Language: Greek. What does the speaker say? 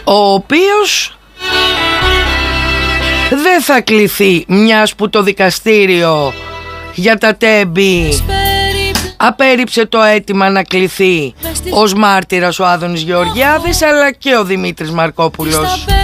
ο οποίος δεν θα κληθεί, μιας που το δικαστήριο για τα Τέμπη απέρριψε το αίτημα να κληθεί ως μάρτυρας ο Άδωνης Γεωργιάδης, αλλά και ο Δημήτρης Μαρκόπουλος.